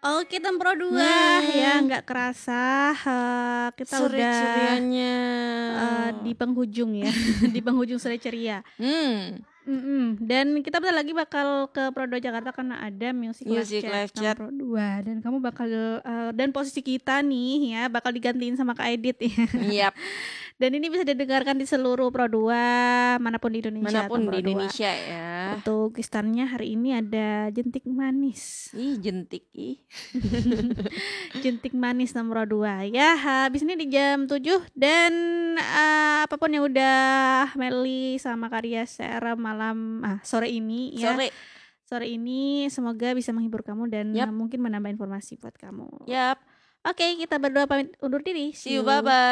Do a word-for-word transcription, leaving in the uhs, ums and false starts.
Oke Tempro dua Nah. ya nggak kerasa uh, kita Sore udah cerianya. uh, di penghujung ya di penghujung sore ceria. Hmm. Mm-mm. Dan kita bentar lagi bakal ke Pro dua Jakarta karena ada Music, Music Live Live Chat Chat. Pro dua dan kamu bakal uh, dan posisi kita nih ya bakal digantiin sama Kak Edit ya. Yap. Dan ini bisa didengarkan di seluruh Pro dua manapun di Indonesia. Manapun di Pro dua. Indonesia ya. Untuk kistannya hari ini ada Jentik Manis. Ih jentik ih. Jentik Manis nomor dua ya. Habis ini di jam tujuh dan uh, apapun yang udah Meli sama Karya share malam ah sore ini ya. Sore. Sore ini semoga bisa menghibur kamu dan Yap. mungkin menambah informasi buat kamu. Yap. Oke, kita berdua pamit undur diri. See you, bye bye.